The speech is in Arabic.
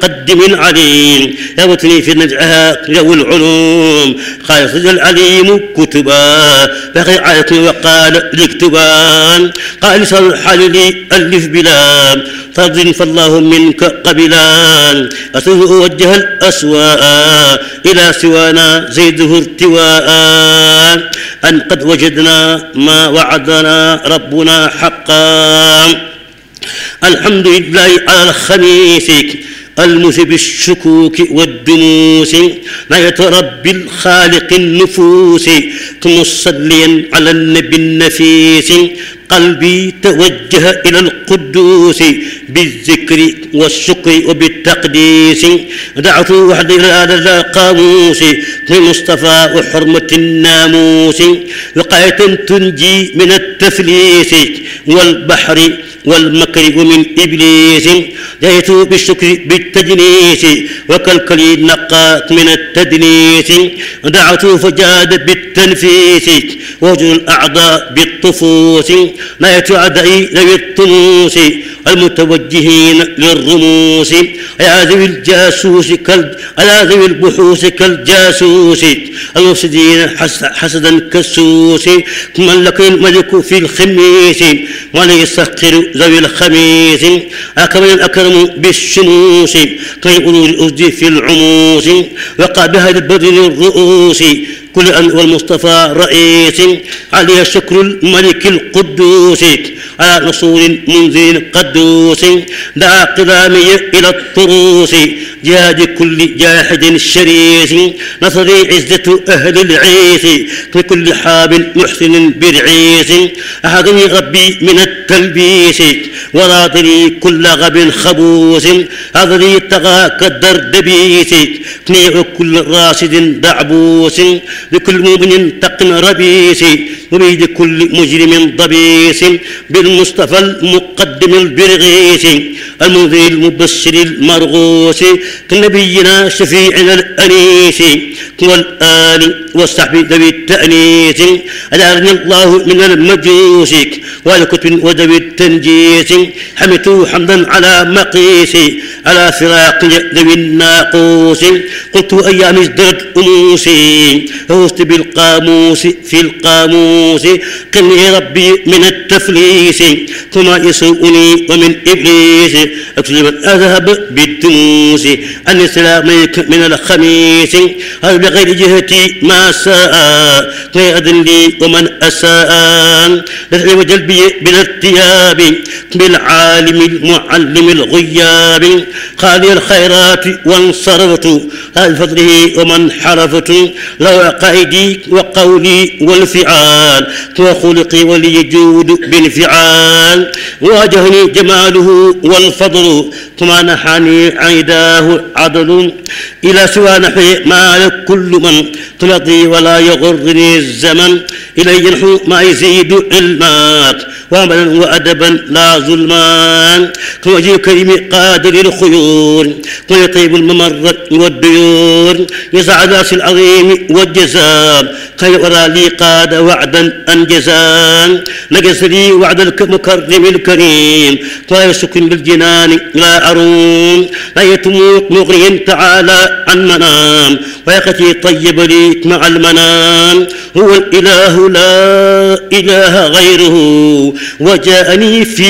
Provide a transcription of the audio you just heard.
قدم العليم يوتني في نجعها جو العلوم قال صدى العليم كتبا بقي عيتني وقال لكتبان قال لسان الحال لي ألف بلا فرض فالله منك قبلان أسوء وجه الأسواء إلى سوانا زيده ارتواء أن قد وجدنا ما وعدنا ربنا حقا الحمد لله على الخميس المذهب الشكوك والدنوس نعية رب الخالق النفوس مصليا على النبي النفيس قلبي توجه إلى القدوس بالذكر والشكر وبالتقديس دعوت وحدي إلى القاموس للمصطفى وحرمة الناموس وقاية تنجي من التفليس والبحر والمكر ومن إبليس جئت بالشكر بالتجنيس وكالكلي نقات من التدنيس دعوت فجاد بالتنفيس وجه الأعضاء بالطفوس نايت أعدائي ذوي الطموس المتوجهين للرموس يا ذوي الجاسوس على ذوي البحوث كالجاسوس المفسدين حسدا كالسوس من لك الملك في الخميس ولي يسخر ذوي الخميس أكرم الأكرم بالشموس كيقولوا الأسد في العموس وقع بها البدر الرؤوس كل أن والمصطفى رئيس عليه شكر الملك القدوس على رسول منذر قدوس دعا قدامي إلى الطروس جهاد كل جاحد شريس نصري عزة أهل العيس لكل حاب محسن برعيس أحضني ربي من التلبيس ورادني كل غب خبوس أضري طغى كالدردبيس كنيع كل راشد دعبوس لكل مؤمن تقن ربيس وبيد كل مجرم ضبيس بالمصطفى المقدم البرغيس المنذر المبشر المرغوس كنبينا شفيعنا الأنيس والآل والصحب ذوي التأنيس أجعلني الله من المجوس والكتب وذوي التنجيس حمدت حمدا على مقيس على فراق ذوي الناقوس قلت أيام ازدرت أنوسي فوزت بالقاموس في القاموس قني ربي من التفليس كما يسوءني ومن إبليس أكتب من أذهب بالدنوس أن سلاميك من الخميس هل بغير جهتي ما ساء فيأذن لي ومن أساء دفعي وجلبي بالارتياب بالعالم المعلم الغياب خالي الخيرات وانصرفت هذا فضله ومن حرفت لو قائدي وقولي والفعال وخلقي ولي جود بالفعال واجهني جماله والفضل ثم نحني عيداه عدل إلى سوى نحي مال كل من تلقي ولا يغرني الزمن إلي ينحو ما يزيد علمات وعملا وأدبا لا ظلمان كوجه كريم قادر الخيور ويطيب الممر والديور يسعد راس العظيم والجزاء خير لي قاد وعدا أنجزان نجس لي وعد المكرم الكريم ويسكن بالجنان لا أروم لا يتموت مغري تعالى عن منام ويقتي طيب لي مع المنام هو الإله لا إله غيره وجاءني في